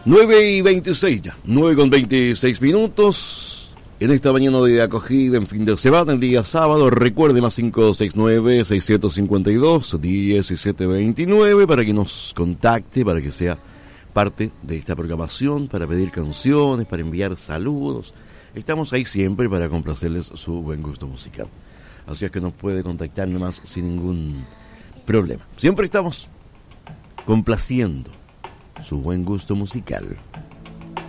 9:26 ya, 9:26 en esta mañana de acogida en fin de semana, el día sábado. Recuerde, más 569-652-1729 para que nos contacte, para que sea parte de esta programación, para pedir canciones, para enviar saludos. Estamos ahí siempre para complacerles su buen gusto musical. Así es que nos puede contactar nomás sin ningún problema. Siempre estamos complaciendo su buen gusto musical.